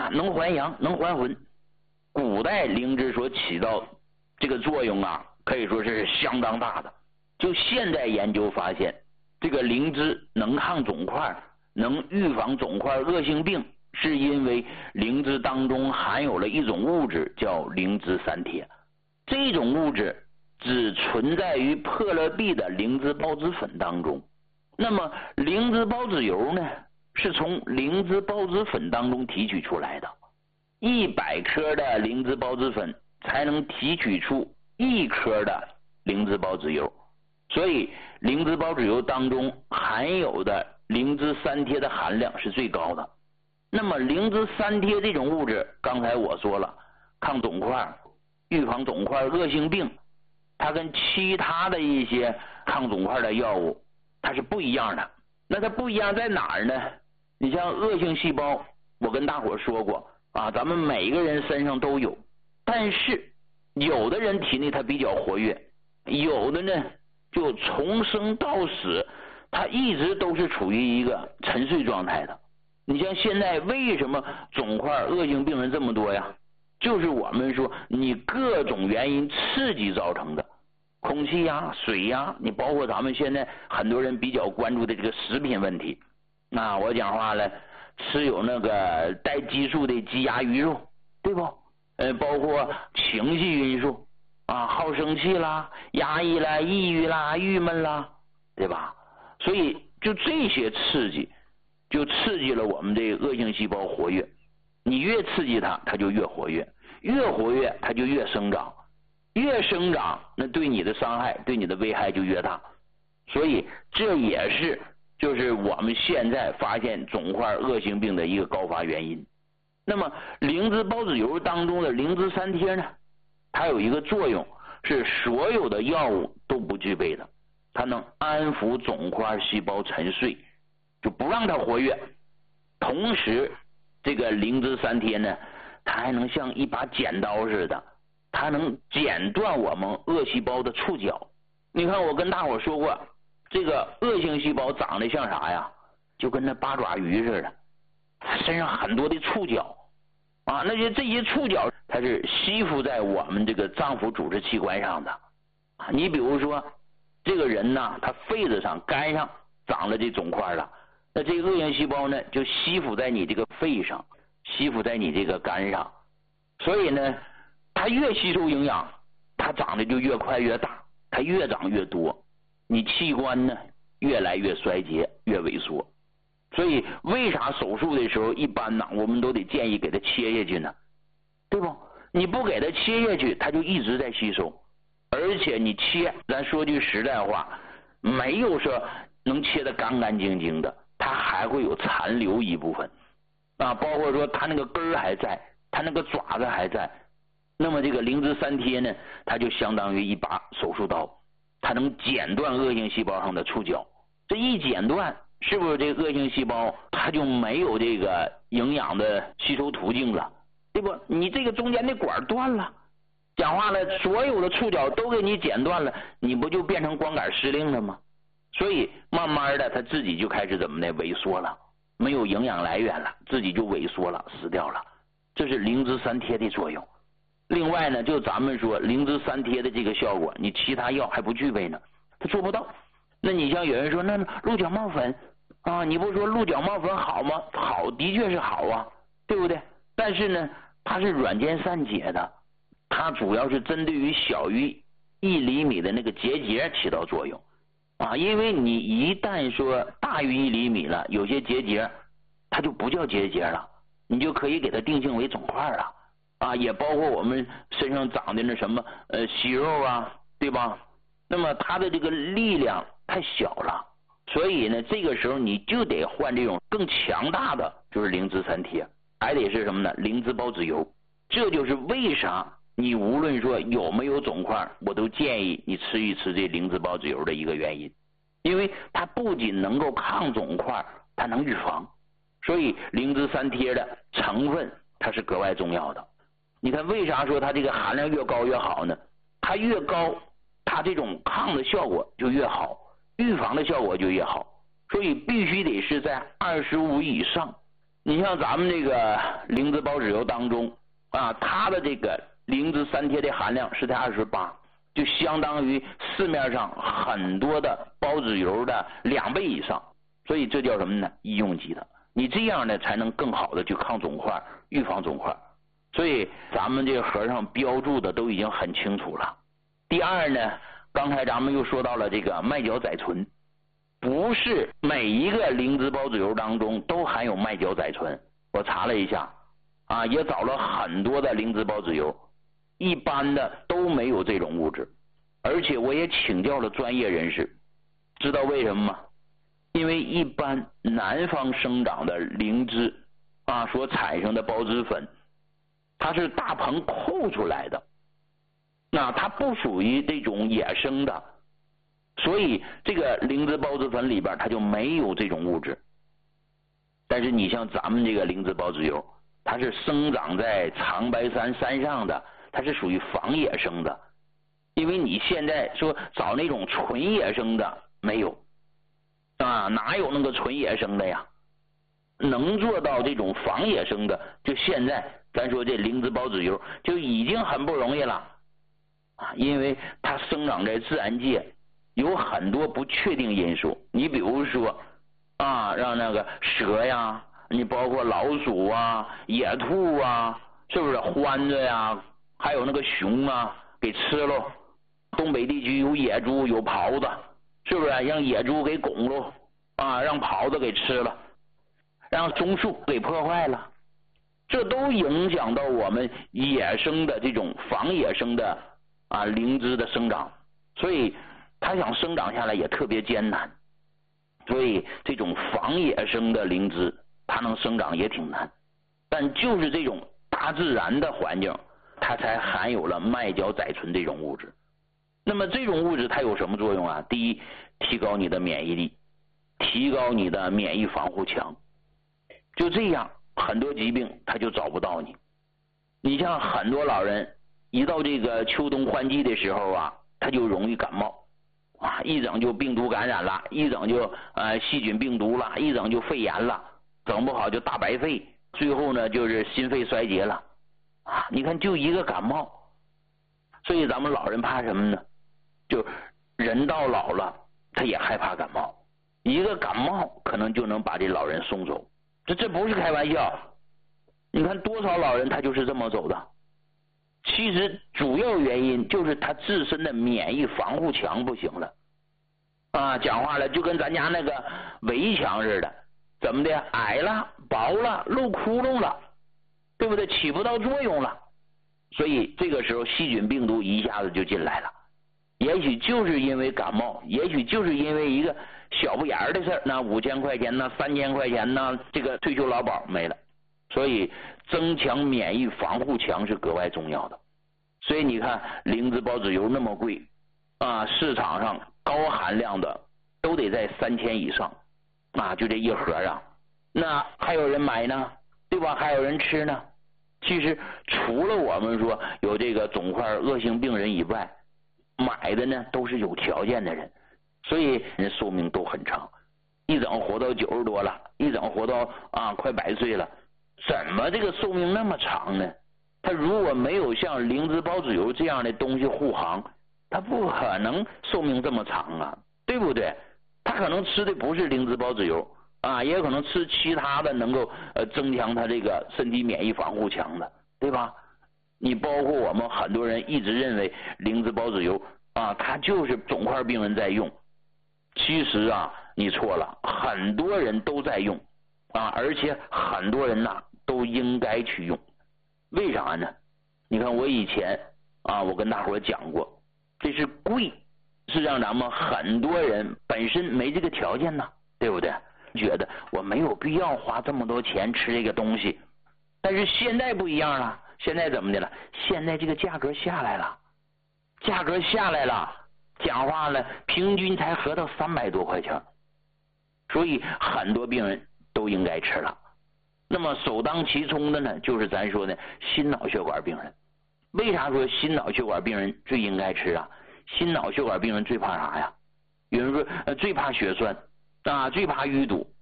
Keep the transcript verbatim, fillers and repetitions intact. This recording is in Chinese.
啊，能还阳，能还魂。古代灵芝所起到这个作用啊，可以说是相当大的。就现在研究发现，这个灵芝能抗肿块，能预防肿块恶性病，是因为灵芝当中含有了一种物质叫灵芝三萜。这种物质只存在于破了壁的灵芝孢子粉当中。那么灵芝孢子油呢，是从灵芝孢子粉当中提取出来的。一百克的灵芝孢子粉才能提取出一克的灵芝孢子油，所以灵芝孢子油当中含有的灵芝三萜的含量是最高的。那么灵芝三萜这种物质，刚才我说了，抗肿块、预防肿块恶性病，它跟其他的一些抗肿块的药物它是不一样的。那它不一样在哪儿呢？你像恶性细胞，我跟大伙说过啊，咱们每个人身上都有，但是有的人体内它比较活跃，有的呢就从生到死它一直都是处于一个沉睡状态的。你像现在为什么肿块恶性病人这么多呀？就是我们说你各种原因刺激造成的，空气呀、水呀，你包括咱们现在很多人比较关注的这个食品问题。那我讲话了，吃有那个带激素的鸡鸭鱼肉，对不？呃，包括情绪因素啊，好生气啦、压抑啦、抑郁啦、郁闷啦，对吧？所以就这些刺激，就刺激了我们这个恶性细胞活跃。你越刺激它，它就越活跃，越活跃它就越生长，越生长那对你的伤害、对你的危害就越大。所以这也是就是我们现在发现肿块恶性病的一个高发原因。那么灵芝孢子油当中的灵芝三萜呢，它有一个作用是所有的药物都不具备的，它能安抚肿块细胞沉睡，就不让它活跃。同时这个灵芝三萜呢，它还能像一把剪刀似的，它能剪断我们恶细胞的触角。你看我跟大伙说过，这个恶性细胞长得像啥呀？就跟那八爪鱼似的，它身上很多的触角啊，那些这些触角它是吸附在我们这个脏腑组织器官上的啊。你比如说这个人呢，他肺子上、肝上长了这肿块了，那这个恶性细胞呢就吸附在你这个肺上，吸附在你这个肝上，所以呢它越吸收营养，它长得就越快越大，它越长越多，你器官呢越来越衰竭、越萎缩。所以为啥手术的时候一般呢我们都得建议给它切下去呢？对不？你不给它切下去，它就一直在吸收，而且你切，咱说句实在话，没有说能切得干干净净的，它还会有残留一部分啊，包括说它那个根儿还在，它那个爪子还在。那么这个灵芝三萜呢，它就相当于一把手术刀，它能剪断恶性细胞上的触角。这一剪断，是不是这个恶性细胞它就没有这个营养的吸收途径了，对不？你这个中间的管断了，讲话了，所有的触角都给你剪断了，你不就变成光杆司令了吗？所以慢慢的它自己就开始怎么的萎缩了，没有营养来源了，自己就萎缩了，死掉了。这是灵芝三萜的作用。另外呢，就咱们说灵芝三萜的这个效果，你其他药还不具备呢，它做不到。那你像有人说，那鹿角帽粉啊，你不说鹿角帽粉好吗？好，的确是好啊，对不对？但是呢，它是软坚散结的，它主要是针对于小于一厘米的那个结节起到作用啊。因为你一旦说大于一厘米了，有些结节它就不叫结节了，你就可以给它定性为肿块了啊。也包括我们身上长的那什么呃息肉啊，对吧？那么它的这个力量太小了，所以呢，这个时候你就得换这种更强大的，就是灵芝三萜，还得是什么呢？灵芝孢子油。这就是为啥你无论说有没有肿块，我都建议你吃一吃这灵芝孢子油的一个原因，因为它不仅能够抗肿块，它能预防，所以灵芝三萜的成分它是格外重要的。你看为啥说它这个含量越高越好呢？它越高，它这种抗的效果就越好，预防的效果就越好，所以必须得是在二十五以上。 你像咱们这个灵芝孢子油当中啊，它的这个灵芝三萜的含量是在二十八，就相当于市面上很多的孢子油的两倍以上，所以这叫什么呢？医用级的。你这样呢才能更好的去抗肿块，预防肿块。所以咱们这个盒上标注的都已经很清楚了。第二呢，刚才咱们又说到了这个麦角甾醇，不是每一个灵芝孢子油当中都含有麦角甾醇。我查了一下啊，也找了很多的灵芝孢子油，一般的都没有这种物质。而且我也请教了专业人士，知道为什么吗？因为一般南方生长的灵芝啊所产生的孢子粉，它是大棚扣出来的，那它不属于这种野生的，所以这个灵芝孢子粉里边它就没有这种物质。但是你像咱们这个灵芝孢子油，它是生长在长白山山上的，它是属于仿野生的。因为你现在说找那种纯野生的没有啊，哪有那个纯野生的呀？能做到这种仿野生的，就现在咱说这灵芝孢子油就已经很不容易了啊，因为它生长在自然界有很多不确定因素。你比如说啊，让那个蛇呀，你包括老鼠啊、野兔啊，是不是獾子呀，还有那个熊啊给吃喽。东北地区有野猪有狍子，是不是让野猪给拱喽啊，让狍子给吃了，让松树给破坏了，这都影响到我们野生的这种仿野生的啊灵芝的生长，所以它想生长下来也特别艰难。所以这种仿野生的灵芝它能生长也挺难，但就是这种大自然的环境，它才含有了麦角甾醇这种物质。那么这种物质它有什么作用啊？第一，提高你的免疫力，提高你的免疫防护墙，就这样很多疾病它就找不到你。你像很多老人一到这个秋冬换季的时候啊，他就容易感冒啊，一整就病毒感染了，一整就呃细菌病毒了，一整就肺炎了，整不好就大白肺，最后呢就是心肺衰竭了啊！你看就一个感冒，所以咱们老人怕什么呢？就人到老了，他也害怕感冒，一个感冒可能就能把这老人送走，这这不是开玩笑。你看多少老人他就是这么走的。其实主要原因就是他自身的免疫防护墙不行了啊，讲话了就跟咱家那个围墙似的，怎么的，矮了薄了漏窟窿了，对不对？起不到作用了，所以这个时候细菌病毒一下子就进来了。也许就是因为感冒，也许就是因为一个小不眼儿的事儿，那五千块钱呢，三千块钱呢，这个退休劳保没了。所以增强免疫防护墙是格外重要的。所以你看灵芝孢子油那么贵啊，市场上高含量的都得在三千以上啊，就这一盒啊，那还有人买呢，对吧？还有人吃呢。其实除了我们说有这个肿块恶性病人以外，买的呢都是有条件的人，所以人寿命都很长，一整活到九十多了，一整活到啊快百岁了。怎么这个寿命那么长呢？他如果没有像灵芝孢子油这样的东西护航，他不可能寿命这么长啊，对不对？他可能吃的不是灵芝孢子油啊，也可能吃其他的能够呃增强他这个身体免疫防护墙的，对吧？你包括我们很多人一直认为灵芝孢子油啊，它就是肿块病人在用，其实啊你错了，很多人都在用啊，而且很多人呐都应该去用。为啥呢？你看我以前啊，我跟大伙讲过，这是贵，是让咱们很多人本身没这个条件呐，对不对？觉得我没有必要花这么多钱吃这个东西。但是现在不一样了，现在怎么的了？现在这个价格下来了，价格下来了，讲话了，平均才合到三百多块钱，所以很多病人都应该吃了。那么首当其冲的呢，就是咱说的心脑血管病人。为啥说心脑血管病人最应该吃啊？心脑血管病人最怕啥呀？有人说呃最怕血栓啊，最怕淤堵。